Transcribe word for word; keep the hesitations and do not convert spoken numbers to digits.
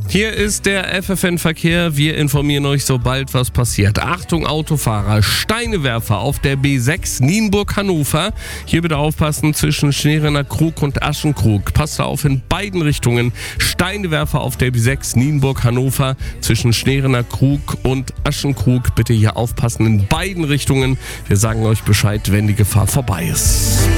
Hier ist der F F N-Verkehr. Wir informieren euch, sobald was passiert. Achtung Autofahrer, Steinewerfer auf der B sechs Nienburg-Hannover. Hier bitte aufpassen zwischen Schneerener Krug und Aschenkrug. Passt auf in beiden Richtungen. Steinewerfer auf der B sechs Nienburg-Hannover zwischen Schneerener Krug und Aschenkrug. Bitte hier aufpassen in beiden Richtungen. Wir sagen euch Bescheid, wenn die Gefahr vorbei ist.